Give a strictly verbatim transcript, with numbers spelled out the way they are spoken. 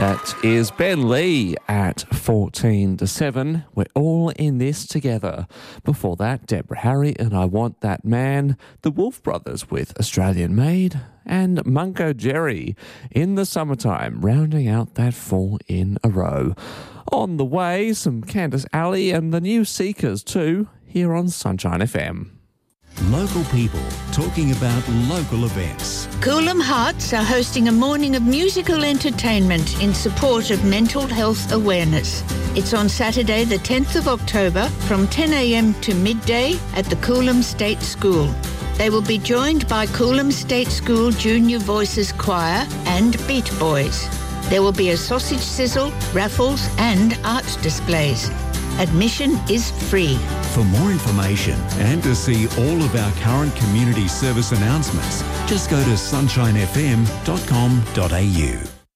That is Ben Lee at fourteen to seven. We're all in this together. Before that, Deborah Harry and I Want That Man, the Wolf Brothers with Australian Made, and Mungo Jerry in the Summertime, rounding out that four in a row. On the way, some Candice Alley and the New Seekers too, here on Sunshine F M. Local people talking about local events. Coolum Hearts are hosting a morning of musical entertainment in support of mental health awareness. It's on Saturday the tenth of October from ten a m to midday at the Coolum State School. They will be joined by Coolum State School Junior Voices Choir and Beat Boys. There will be a sausage sizzle, raffles and art displays. Admission is free. For more information and to see all of our current community service announcements, just go to sunshine f m dot com dot a u.